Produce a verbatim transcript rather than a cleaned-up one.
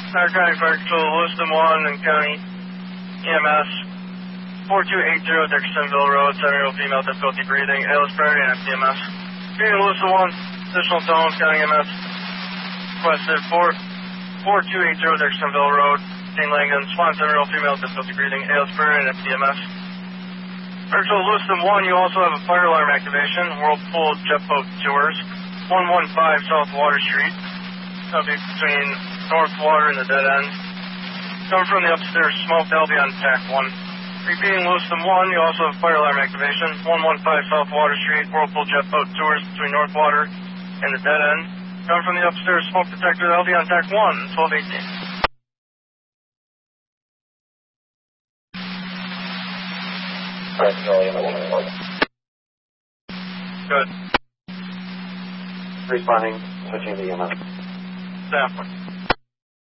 Snyder County Fire Control, Lewiston one and County E M S, four two eight zero Dickersonville Road, seven-year-old female, difficulty breathing, A L S priority, and F D M S. Being Lewiston one, additional tones, County E M S, requested four two eight zero Dickersonville Road, Saint Langdon, Swan, seven-year-old female, difficulty breathing, A L S priority, and F D M S. Fire Control, Lewiston one, you also have a fire alarm activation, Whirlpool Jet Boat Tours, one one five South Water Street. That'll be between North Water and the dead end. Coming from the upstairs smoke, that'll be on T A C one. Repeating Lewiston one, you also have fire alarm activation, one one five South Water Street, Whirlpool Jet Boat Tours between North Water and the dead end. Coming from the upstairs smoke detector, that'll be on T A C one, twelve eighteen. Good. Responding, switching to E M S. Staff one.